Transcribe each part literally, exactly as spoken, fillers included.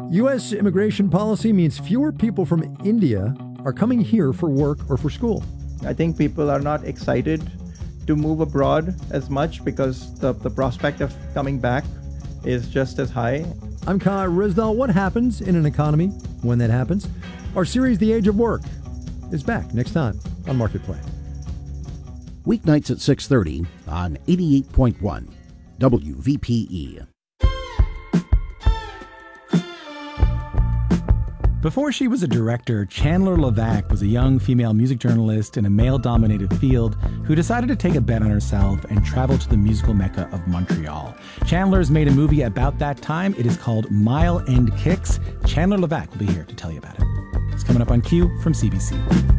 U S immigration policy means fewer people from India are coming here for work or for school. I think people are not excited to move abroad as much because the, the prospect of coming back is just as high. I'm Kai Rizdal. What happens in an economy when that happens? Our series, The Age of Work, is back next time on Marketplace. Weeknights at six thirty on eighty-eight point one W V P E. Before she was a director, Chandler Levac was a young female music journalist in a male-dominated field who decided to take a bet on herself and travel to the musical mecca of Montreal. Chandler's made a movie about that time. It is called Mile End Kicks. Chandler Levac will be here to tell you about it. It's coming up on Q from C B C.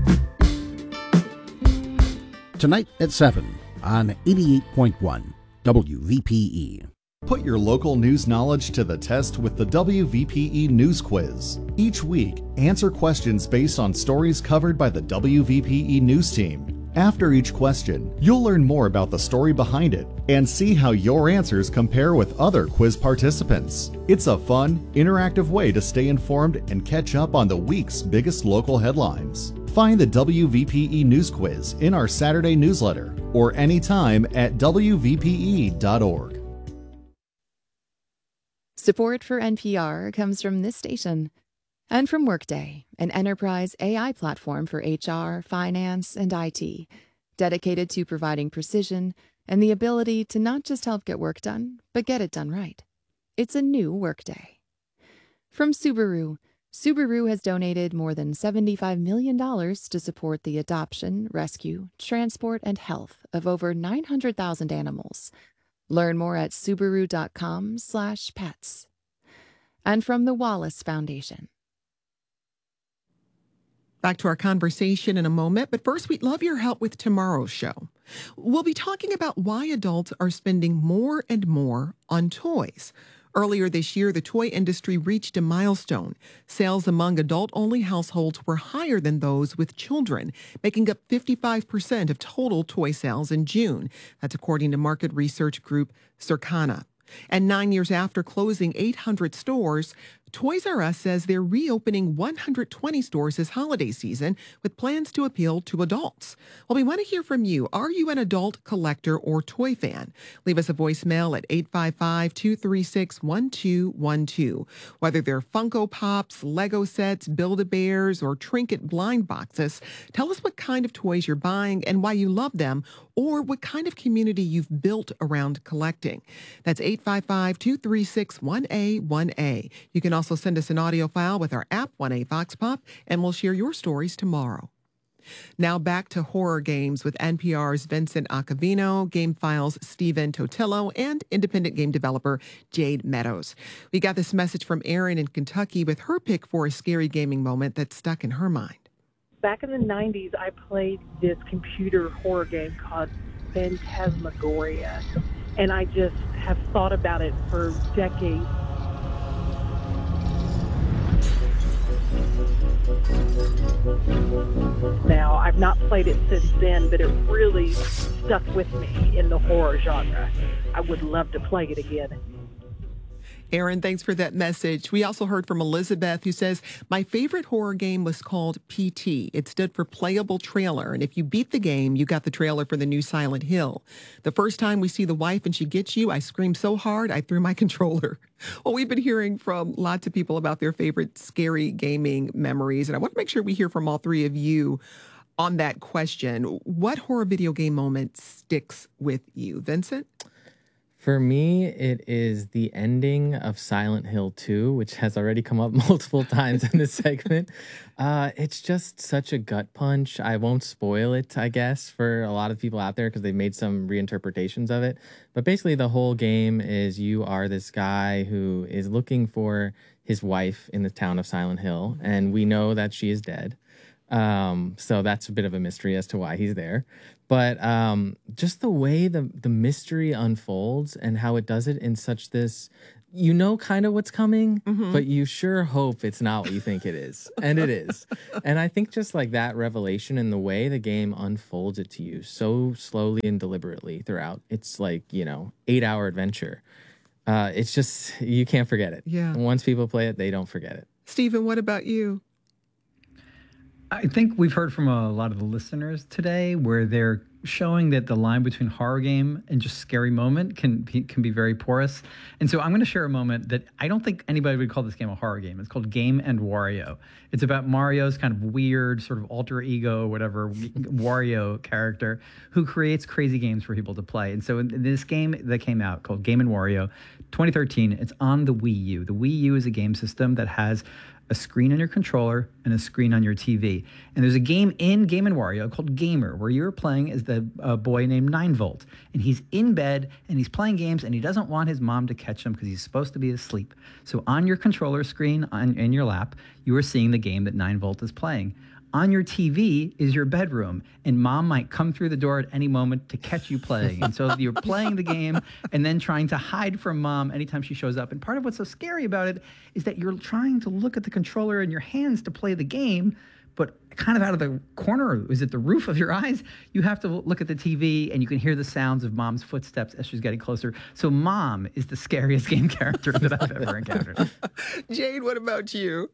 Tonight at seven on eighty-eight point one W V P E. Put your local news knowledge to the test with the W V P E News Quiz. Each week, answer questions based on stories covered by the W V P E News team. After each question, you'll learn more about the story behind it and see how your answers compare with other quiz participants. It's a fun, interactive way to stay informed and catch up on the week's biggest local headlines. Find the W V P E News Quiz in our Saturday newsletter or anytime at W V P E dot org. Support for N P R comes from this station and from Workday, an enterprise A I platform for H R, finance, and I T, dedicated to providing precision and the ability to not just help get work done, but get it done right. It's a new Workday. From Subaru, Subaru has donated more than seventy-five million dollars to support the adoption, rescue, transport, and health of over nine hundred thousand animals. Learn more at Subaru.com slash pets. And from the Wallace Foundation. Back to our conversation in a moment, but first we'd love your help with tomorrow's show. We'll be talking about why adults are spending more and more on toys. Earlier this year, the toy industry reached a milestone. Sales among adult-only households were higher than those with children, making up fifty-five percent of total toy sales in June. That's according to market research group Circana. And nine years after closing eight hundred stores, Toys R Us says they're reopening one hundred twenty stores this holiday season with plans to appeal to adults. Well, we want to hear from you. Are you an adult collector or toy fan? Leave us a voicemail at eight five five, two three six, one two one two. Whether they're Funko Pops, Lego sets, Build-A-Bears, or Trinket blind boxes, tell us what kind of toys you're buying and why you love them, or what kind of community you've built around collecting. That's eight five five, two three six, one A one A. You can also send us an audio file with our app, one A Vox Pop, and we'll share your stories tomorrow. Now back to horror games with N P R's Vincent Acavino, GameFile's Stephen Totillo, and independent game developer Jade Meadows. We got this message from Erin in Kentucky with her pick for a scary gaming moment that stuck in her mind. Back in the nineties, I played this computer horror game called Phantasmagoria, and I just have thought about it for decades. Now, I've not played it since then, but it really stuck with me in the horror genre. I would love to play it again. Aaron, thanks for that message. We also heard from Elizabeth, who says, my favorite horror game was called P T. It stood for Playable Trailer. And if you beat the game, you got the trailer for the new Silent Hill. The first time we see the wife and she gets you, I screamed so hard, I threw my controller. Well, we've been hearing from lots of people about their favorite scary gaming memories. And I want to make sure we hear from all three of you on that question. What horror video game moment sticks with you? Vincent? For me, it is the ending of Silent Hill two, which has already come up multiple times in this segment. Uh, it's just such a gut punch. I won't spoil it, I guess, for a lot of people out there because they've made some reinterpretations of it. But basically, the whole game is you are this guy who is looking for his wife in the town of Silent Hill, and we know that she is dead. Um, so that's a bit of a mystery as to why he's there. But um, just the way the, the mystery unfolds and how it does it in such this, you know kind of what's coming, mm-hmm. but you sure hope it's not what you think it is. And it is. And I think just like that revelation and the way the game unfolds it to you so slowly and deliberately throughout, it's like, you know, eight-hour adventure. Uh, it's just, you can't forget it. Yeah. Once people play it, they don't forget it. Stephen, what about you? I think we've heard from a lot of the listeners today where they're showing that the line between horror game and just scary moment can be, can be very porous. And so I'm going to share a moment that I don't think anybody would call this game a horror game. It's called Game and Wario. It's about Mario's kind of weird sort of alter ego, whatever, Wario character who creates crazy games for people to play. And so in this game that came out called Game and Wario, twenty thirteen, it's on the Wii U. The Wii U is a game system that has a screen on your controller and a screen on your T V. And there's a game in Game and Wario called Gamer, where you're playing as the uh, boy named nine volt. And he's in bed and he's playing games and he doesn't want his mom to catch him because he's supposed to be asleep. So on your controller screen on, in your lap, you are seeing the game that nine volt is playing. On your T V is your bedroom, and mom might come through the door at any moment to catch you playing. And so you're playing the game and then trying to hide from mom anytime she shows up. And part of what's so scary about it is that you're trying to look at the controller in your hands to play the game, but kind of out of the corner, is it the roof of your eyes? You have to look at the T V and you can hear the sounds of mom's footsteps as she's getting closer. So mom is the scariest game character that I've ever encountered. Jade, what about you?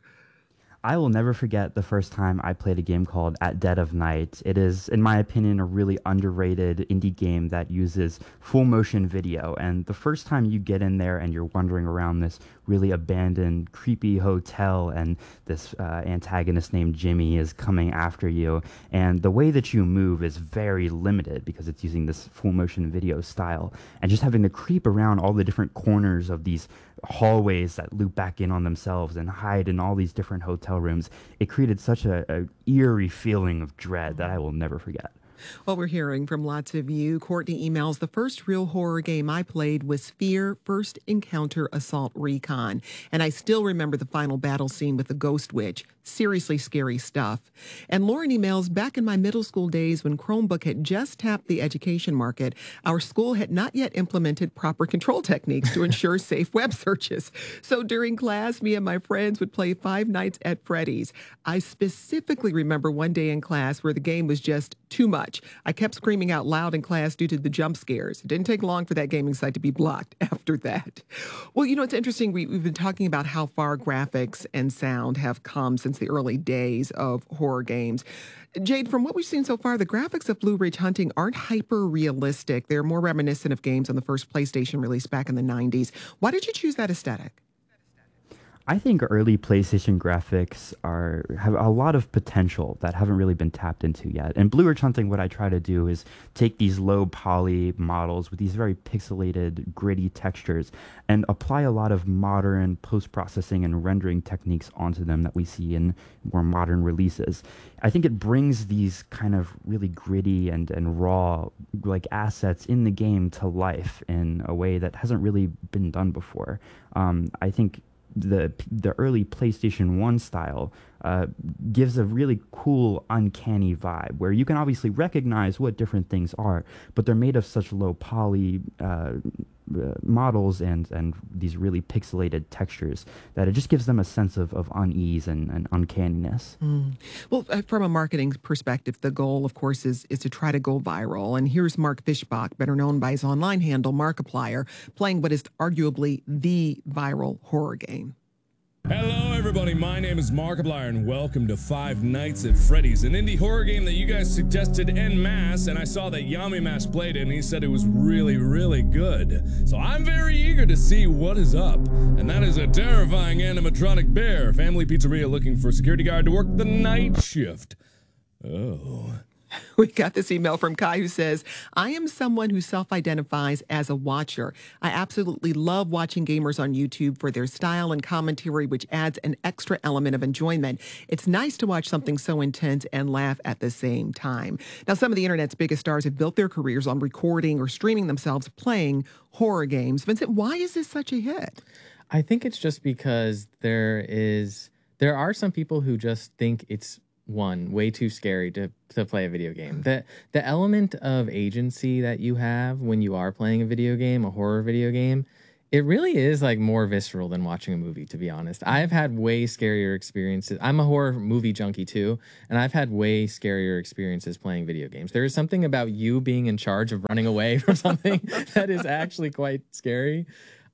I will never forget the first time I played a game called At Dead of Night. It is, in my opinion, a really underrated indie game that uses full motion video. And the first time you get in there and you're wandering around this really abandoned, creepy hotel, and this uh, antagonist named Jimmy is coming after you. And the way that you move is very limited because it's using this full motion video style. And just having to creep around all the different corners of these hallways that loop back in on themselves and hide in all these different hotel rooms, it created such a, a eerie feeling of dread that I will never forget. Well, we're hearing from lots of you. Courtney emails, the first real horror game I played was Fear First Encounter Assault Recon. And I still remember the final battle scene with the Ghost Witch. Seriously scary stuff. And Lauren emails, back in my middle school days when Chromebook had just tapped the education market, our school had not yet implemented proper control techniques to ensure safe web searches. So during class, me and my friends would play Five Nights at Freddy's. I specifically remember one day in class where the game was just too much. I kept screaming out loud in class due to the jump scares. It didn't take long for that gaming site to be blocked after that. Well, you know, it's interesting. We, we've been talking about how far graphics and sound have come since the early days of horror games. Jade, from what we've seen so far, the graphics of Blue Ridge Hunting aren't hyper-realistic. They're more reminiscent of games on the first PlayStation release back in the nineties. Why did you choose that aesthetic? I think early PlayStation graphics are have a lot of potential that haven't really been tapped into yet. And Blue Ridge Hunting, what I try to do is take these low poly models with these very pixelated, gritty textures and apply a lot of modern post-processing and rendering techniques onto them that we see in more modern releases. I think it brings these kind of really gritty and, and raw like assets in the game to life in a way that hasn't really been done before. Um, I think the the early PlayStation one style uh, gives a really cool, uncanny vibe where you can obviously recognize what different things are, but they're made of such low poly uh, uh, models and, and these really pixelated textures that it just gives them a sense of, of unease and, and uncanniness. Mm. Well, uh, from a marketing perspective, the goal, of course, is, is to try to go viral. And here's Mark Fischbach, better known by his online handle, Markiplier, playing what is arguably the viral horror game. Hello, everybody. My name is Markiplier, and welcome to Five Nights at Freddy's, an indie horror game that you guys suggested en masse, and I saw that Yami Mash played it, and he said it was really, really good. So I'm very eager to see what is up, and that is a terrifying animatronic bear, family pizzeria looking for a security guard to work the night shift. Oh. We got this email from Kai who says, I am someone who self-identifies as a watcher. I absolutely love watching gamers on YouTube for their style and commentary, which adds an extra element of enjoyment. It's nice to watch something so intense and laugh at the same time. Now, some of the internet's biggest stars have built their careers on recording or streaming themselves playing horror games. Vincent, why is this such a hit? I think it's just because there is there are some people who just think it's one, way too scary to, to play a video game. The, the element of agency that you have when you are playing a video game, a horror video game, it really is like more visceral than watching a movie, to be honest. I've had way scarier experiences. I'm a horror movie junkie too, and I've had way scarier experiences playing video games. There is something about you being in charge of running away from something that is actually quite scary.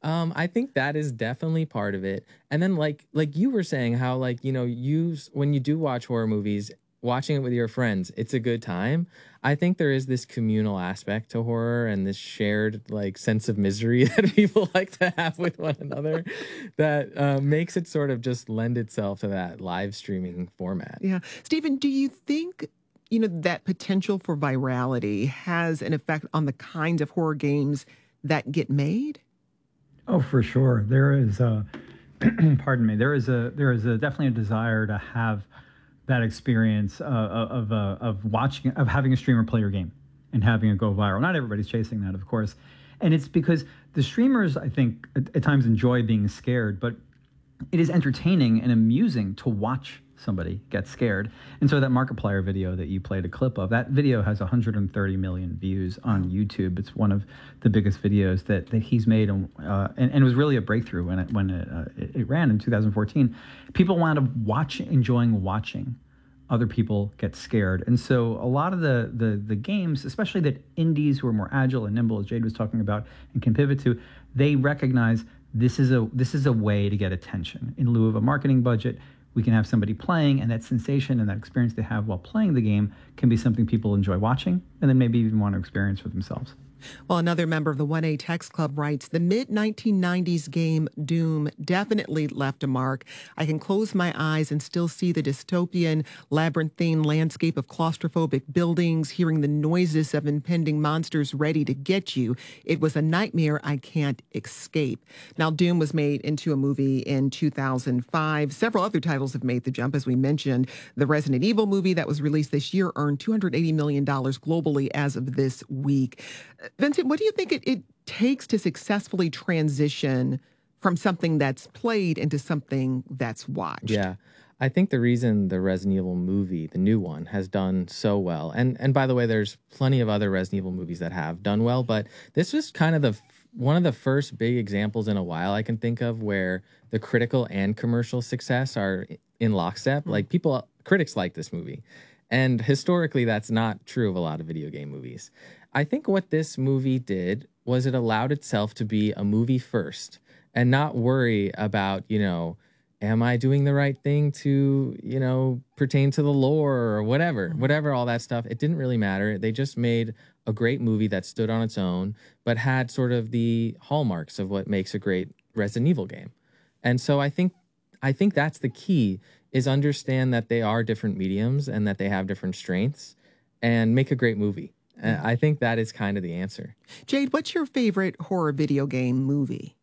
Um, I think that is definitely part of it. And then like like you were saying how like, you know, you when you do watch horror movies, watching it with your friends, it's a good time. I think there is this communal aspect to horror and this shared like sense of misery that people like to have with one another that uh, makes it sort of just lend itself to that live streaming format. Yeah. Stephen, do you think, you know, that potential for virality has an effect on the kinds of horror games that get made? Oh, for sure. There is a, pardon me, there is a, there is a definitely a desire to have that experience uh, of, uh, of watching, of having a streamer play your game and having it go viral. Not everybody's chasing that, of course. And it's because the streamers, I think, at, at times enjoy being scared, but it is entertaining and amusing to watch somebody get scared. And so that Markiplier video that you played a clip of, that video has one hundred thirty million views on YouTube. It's one of the biggest videos that, that he's made, and, uh, and, and it was really a breakthrough when it, when it, uh, it, it ran in two thousand fourteen. People want to watch, enjoying watching other people get scared. And so a lot of the, the, the games, especially that indies who are more agile and nimble, as Jade was talking about, and can pivot to, they recognize this is a this is a way to get attention. In lieu of a marketing budget, we can have somebody playing, and that sensation and that experience they have while playing the game can be something people enjoy watching and then maybe even want to experience for themselves. Well, another member of the one A Text Club writes, the mid nineteen nineties game Doom definitely left a mark. I can close my eyes and still see the dystopian, labyrinthine landscape of claustrophobic buildings, hearing the noises of impending monsters ready to get you. It was a nightmare I can't escape. Now, Doom was made into a movie in two thousand five. Several other titles have made the jump, as we mentioned. The Resident Evil movie that was released this year earned two hundred eighty million dollars globally as of this week. Vincent, what do you think it, it takes to successfully transition from something that's played into something that's watched? Yeah. I think the reason the Resident Evil movie, the new one, has done so well, and and by the way, there's plenty of other Resident Evil movies that have done well, but this was kind of the one of the first big examples in a while I can think of where the critical and commercial success are in lockstep. Mm-hmm. Like people, critics like this movie, and historically, that's not true of a lot of video game movies. I think what this movie did was it allowed itself to be a movie first and not worry about, you know, am I doing the right thing to, you know, pertain to the lore or whatever, mm-hmm. whatever, all that stuff. It didn't really matter. They just made a great movie that stood on its own, but had sort of the hallmarks of what makes a great Resident Evil game. And so I think, I think that's the key, is understand that they are different mediums and that they have different strengths, and make a great movie. Mm-hmm. I think that is kind of the answer. Jade, what's your favorite horror video game movie?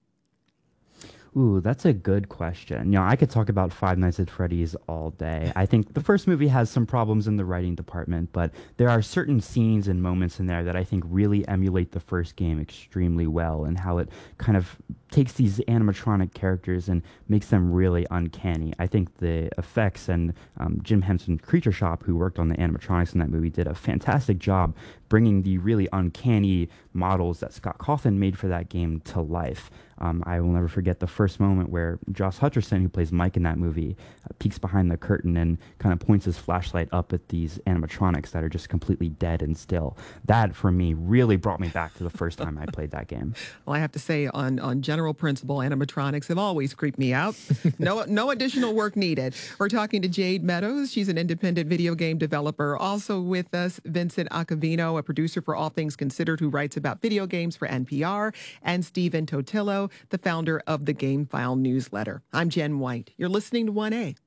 Ooh, that's a good question. You know, I could talk about Five Nights at Freddy's all day. I think the first movie has some problems in the writing department, but there are certain scenes and moments in there that I think really emulate the first game extremely well, and how it kind of takes these animatronic characters and makes them really uncanny. I think the effects and um, Jim Henson Creature Shop, who worked on the animatronics in that movie, did a fantastic job bringing the really uncanny models that Scott Cawthon made for that game to life. Um, I will never forget the first moment where Josh Hutcherson, who plays Mike in that movie, uh, peeks behind the curtain and kind of points his flashlight up at these animatronics that are just completely dead and still. That, for me, really brought me back to the first time I played that game. Well, I have to say, on, on general principle, animatronics have always creeped me out. No, no additional work needed. We're talking to Jade Meadows. She's an independent video game developer. Also with us, Vincent Acavino, a producer for All Things Considered, who writes about video games for N P R, and Stephen Totillo, the founder of the GameFile newsletter. I'm Jen White. You're listening to one A.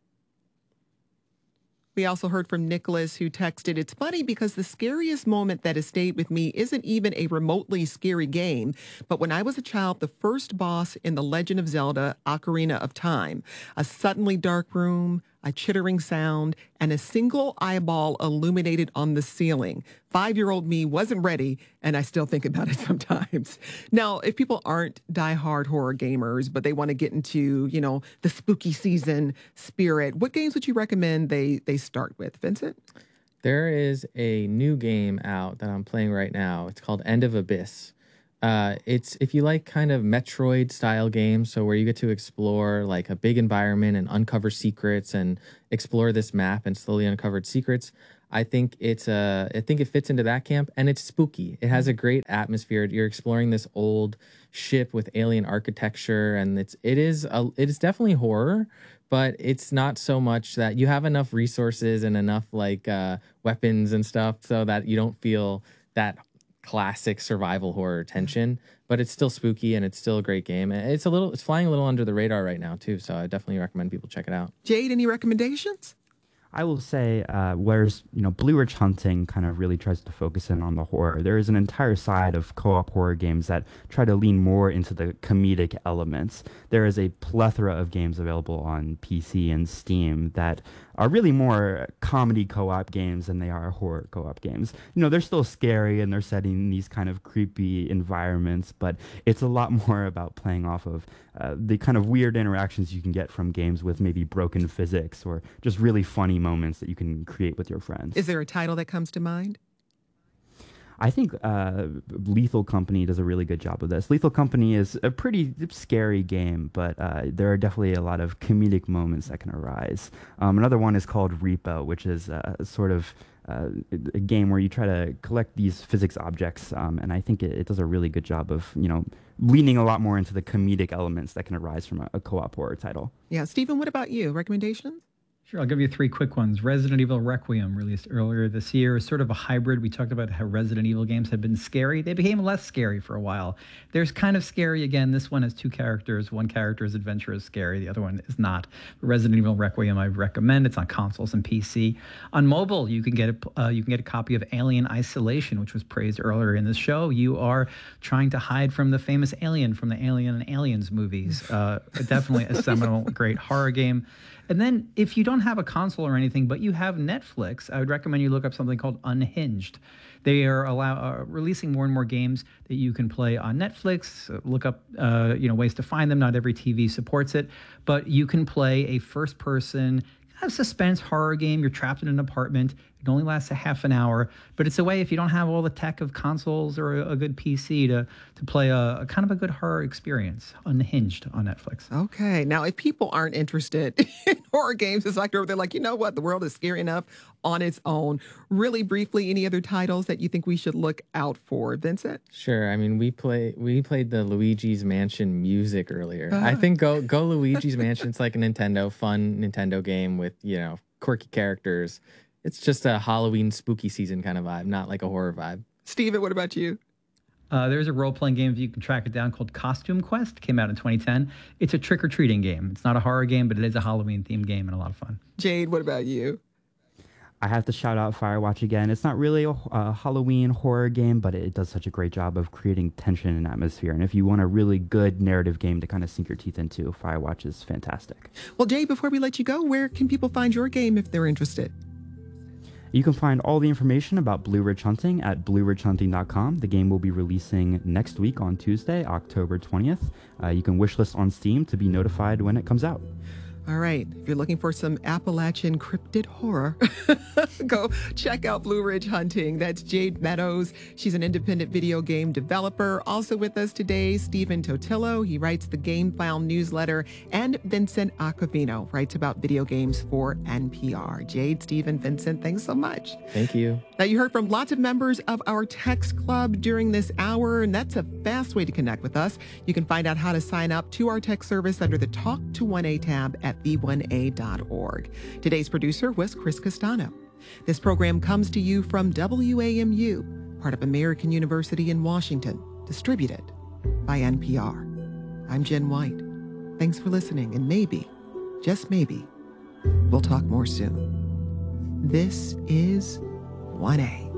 We also heard from Nicholas, who texted, it's funny because the scariest moment that has stayed with me isn't even a remotely scary game, but when I was a child, the first boss in The Legend of Zelda: Ocarina of Time, a suddenly dark room, a chittering sound, and a single eyeball illuminated on the ceiling. Five-year-old me wasn't ready, and I still think about it sometimes. Now, if people aren't diehard horror gamers, but they want to get into, you know, the spooky season spirit, what games would you recommend they they start with, Vincent? There is a new game out that I'm playing right now. It's called End of Abyss. Uh, it's if you like kind of Metroid style games, so where you get to explore like a big environment and uncover secrets and explore this map and slowly uncover secrets. I think it's uh, I think it fits into that camp, and it's spooky. It has a great atmosphere. You're exploring this old ship with alien architecture, and it's it is a, it is definitely horror, but it's not so much that you have enough resources and enough like uh, weapons and stuff so that you don't feel that classic survival horror tension. But it's still spooky, and it's still a great game. It's a little it's flying a little under the radar right now too, so I definitely recommend people check it out. Jade, any recommendations? I will say, uh, whereas, you know, Blue Ridge Hunting kind of really tries to focus in on the horror, there is an entire side of co-op horror games that try to lean more into the comedic elements. There is a plethora of games available on P C and Steam that are really more comedy co-op games than they are horror co-op games. You know, they're still scary and they're setting these kind of creepy environments, but it's a lot more about playing off of uh, the kind of weird interactions you can get from games with maybe broken physics or just really funny moments that you can create with your friends. Is there a title that comes to mind? I think uh, Lethal Company does a really good job of this. Lethal Company is a pretty scary game, but uh, there are definitely a lot of comedic moments that can arise. Um, another one is called Repo, which is uh, sort of uh, a game where you try to collect these physics objects, um, and I think it, it does a really good job of, you know, leaning a lot more into the comedic elements that can arise from a, a co-op horror title. Yeah, Stephen, what about you? Recommendations? Sure, I'll give you three quick ones. Resident Evil Requiem, released earlier this year, is sort of a hybrid. We talked about how Resident Evil games have been scary. They became less scary for a while. There's kind of scary again. This one has two characters. One character's adventure is scary. The other one is not. Resident Evil Requiem, I recommend. It's on consoles and P C. On mobile, you can get a, uh, you can get a copy of Alien Isolation, which was praised earlier in the show. You are trying to hide from the famous alien from the Alien and Aliens movies. Uh, definitely a seminal, great horror game. And then if you don't have a console or anything, but you have Netflix, I would recommend you look up something called Unhinged. They are allow, uh, releasing more and more games that you can play on Netflix. Look up uh, you know, ways to find them. Not every T V supports it, but you can play a first-person kind of suspense horror game. You're trapped in an apartment. It only lasts a half an hour, but it's a way if you don't have all the tech of consoles or a, a good P C to to play a, a kind of a good horror experience. Unhinged on Netflix. Okay. Now, if people aren't interested in horror games, it's like they're like, you know what? The world is scary enough on its own. Really briefly, any other titles that you think we should look out for, Vincent? Sure. I mean, we play we played the Luigi's Mansion music earlier. Uh-huh. I think go go Luigi's Mansion. It's like a Nintendo fun Nintendo game with, you know, quirky characters. It's just a Halloween spooky season kind of vibe, not like a horror vibe. Steven, what about you? Uh, there's a role-playing game, if you can track it down, called Costume Quest. Came out in twenty ten. It's a trick-or-treating game. It's not a horror game, but it is a Halloween-themed game and a lot of fun. Jade, what about you? I have to shout out Firewatch again. It's not really a, a Halloween horror game, but it does such a great job of creating tension and atmosphere. And if you want a really good narrative game to kind of sink your teeth into, Firewatch is fantastic. Well, Jade, before we let you go, where can people find your game if they're interested? You can find all the information about Blue Ridge Hunting at blue ridge hunting dot com. The game will be releasing next week on Tuesday, October twentieth. Uh, you can wishlist on Steam to be notified when it comes out. All right. If you're looking for some Appalachian cryptid horror, go check out Blue Ridge Hunting. That's Jade Meadows. She's an independent video game developer. Also with us today, Stephen Totillo. He writes the GameFound newsletter. And Vincent Acavino writes about video games for N P R. Jade, Stephen, Vincent, thanks so much. Thank you. Now, you heard from lots of members of our text club during this hour, and that's a fast way to connect with us. You can find out how to sign up to our text service under the Talk to one A tab at b one a dot org. Today's producer was Chris Castano. This program comes to you from W A M U, part of American University in Washington, distributed by N P R. I'm Jen White. Thanks for listening, and maybe, just maybe, we'll talk more soon. This is one A.